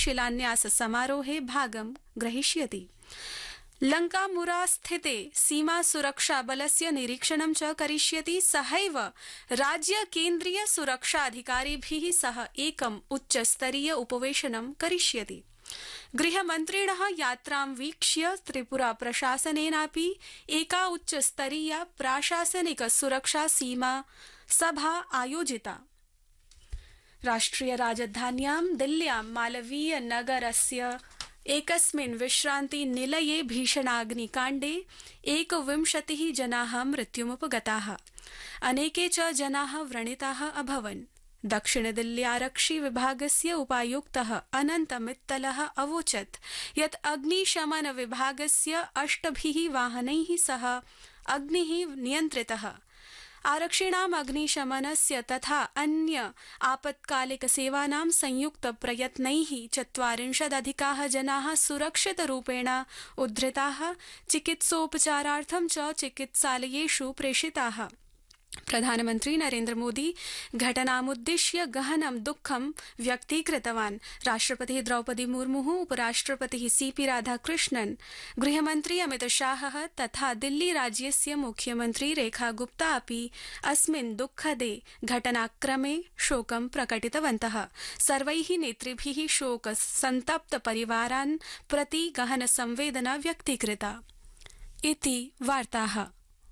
शिलान्यास समारोहे भागं ग्रहीष्यति। लंकामुरास्थिते सीमा सुरक्षा बलस्य निरीक्षणं च करिष्यति। सहैव राज्य केन्द्रीय सुरक्षाधिकारिभिः सह एकम् उच्चस्तरीय उपवेशनं करिष्यति। गृहमन्त्रिणः यात्रां वीक्ष्य त्रिपुरा प्रशासनेनापि एका उच्चस्तरीया प्राशासनिक सुरक्षा सीमा सभा आयोजिता। राष्ट्रिय राजधान्यां दिल्ल्यां मालवीय नगरस्य एकस्मिन् विश्रान्ति निलये भीषणाग्निकाण्डे 21 जनाः मृत्युमुपगताः, अनेके च जनाः व्रणिताः अभवन्। दक्षिणदिल्ल्यारक्षि विभागस्य उपायुक्तः अनन्त मित्तलः अवोचत् यत् अग्निशमन विभागस्य 8 वाहनैः सह अग्निः नियन्त्रितः। आरक्षिणाम् अग्निशमनस्य तथा अन्य आपत्कालिक सेवानां संयुक्त प्रयत्नैः 40 जनाः सुरक्षितरूपेण उद्धृताः, चिकित्सोपचारार्थं च चिकित्सालयेषु प्रेषिताः। प्रधानमन्त्री नरेन्द्र मोदी घटनामुद्दिश्य गहनं दुःखं व्यक्तीकृतवान्। राष्ट्रपतिः द्रौपदी मुर्मुः, उपराष्ट्रपतिः सीपी राधाकृष्णन्, गृहमन्त्री अमित शाहः तथा दिल्ली राज्यस्य मुख्यमन्त्री रेखा गुप्ता अपि अस्मिन् दुःखदे घटनाक्रमे शोकं प्रकटितवन्तः। सर्वैः नेतृभिः शोक सन्तप्त परिवारान् प्रति गहन संवेदना व्यक्तीकृता। इति वार्ताः।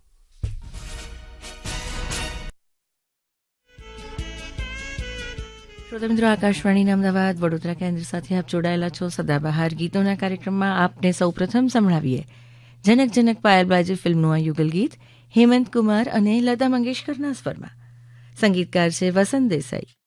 શ્રોતા મિત્રો, આકાશવાણીના અમદાવાદ વડોદરા કેન્દ્ર સાથે આપ જોડાયેલા છો સદાબહાર ગીતોના કાર્યક્રમમાં. આપને સૌપ્રથમ સંભળાવીએ જનક જનક પાયલબાજી ફિલ્મનું આ યુગલ ગીત હેમંત કુમાર અને લતા મંગેશકરના સ્વરમાં. સંગીતકાર છે વસંત દેસાઈ.